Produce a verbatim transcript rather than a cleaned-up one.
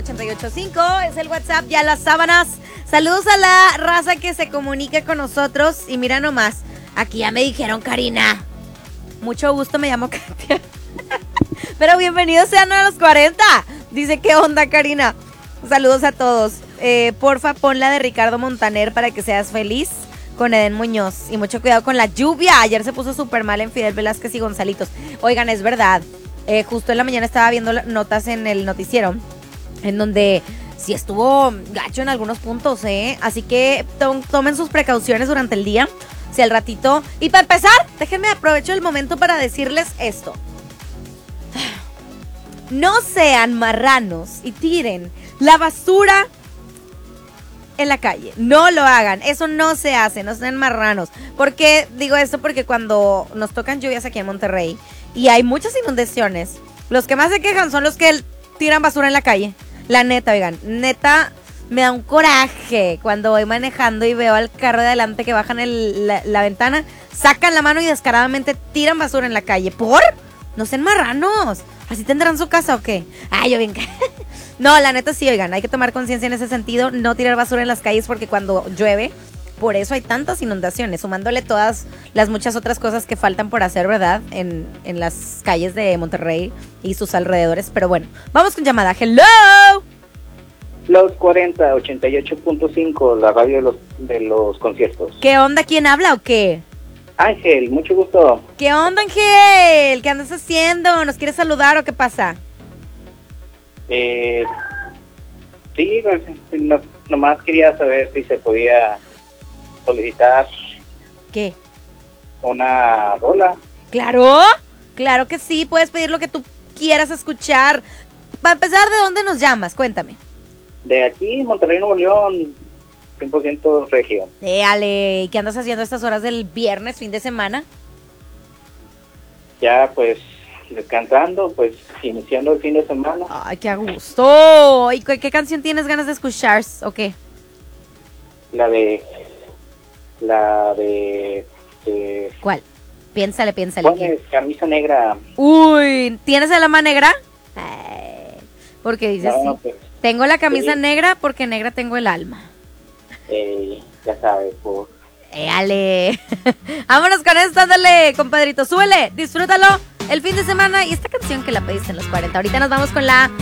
ochenta y ocho cinco es el WhatsApp, ya las sábanas. Saludos a la raza que se comunica con nosotros. Y mira nomás, aquí ya me dijeron Karina. Mucho gusto, me llamo Katia. Pero bienvenidos sean a los cuarenta. Dice, ¿qué onda, Karina? Saludos a todos. Eh, porfa, pon la de Ricardo Montaner para que seas feliz con Eden Muñoz. Y mucho cuidado con la lluvia. Ayer se puso súper mal en Fidel Velázquez y Gonzalitos. Oigan, es verdad. Eh, justo en la mañana estaba viendo notas en el noticiero en donde sí estuvo gacho en algunos puntos, ¿eh? Así que to- tomen sus precauciones durante el día. Si al ratito... Y para empezar, déjenme aprovecho el momento para decirles esto. No sean marranos y tiren la basura en la calle. No lo hagan. Eso no se hace. No sean marranos. ¿Por qué digo esto? Porque cuando nos tocan lluvias aquí en Monterrey y hay muchas inundaciones, los que más se quejan son los que tiran basura en la calle. La neta, oigan, neta, me da un coraje cuando voy manejando y veo al carro de adelante que bajan el, la, la ventana, sacan la mano y descaradamente tiran basura en la calle. ¿Por? No sean marranos. ¿Así tendrán su casa o qué? Ay, yo bien. No, la neta sí, oigan, hay que tomar conciencia en ese sentido, no tirar basura en las calles porque cuando llueve, por eso hay tantas inundaciones, sumándole todas las muchas otras cosas que faltan por hacer, ¿verdad? En, en las calles de Monterrey y sus alrededores. Pero bueno, vamos con llamada. ¡Hello! Los cuarenta, ochenta y ocho punto cinco, la radio de los, de los conciertos. ¿Qué onda? ¿Quién habla o qué? Ángel, mucho gusto. ¿Qué onda, Ángel? ¿Qué andas haciendo? ¿Nos quieres saludar o qué pasa? Eh, sí, pues, no, nomás quería saber si se podía solicitar ¿Qué? una rola. ¿Claro? Claro que sí, puedes pedir lo que tú quieras escuchar. Para empezar, ¿de dónde nos llamas? Cuéntame. De aquí, Monterrey, Nuevo León, cien por ciento regio. Déjale, ¿qué andas haciendo a estas horas del viernes, fin de semana? Ya, pues, descansando, pues, iniciando el fin de semana. Ay, qué a gusto. ¿Y qué, qué canción tienes ganas de escuchar o qué? La de... La de... de ¿Cuál? Piénsale, piénsale. Pones Camisa Negra. Uy, ¿tienes el alma negra? Ay, porque dices, No, sí. pues, Tengo la camisa sí. negra porque negra tengo el alma. Eh, ya sabes, por... Éale. Vámonos con esto, ándale, compadrito. Súbele, disfrútalo el fin de semana. Y esta canción que la pediste en los cuarenta. Ahorita nos vamos con la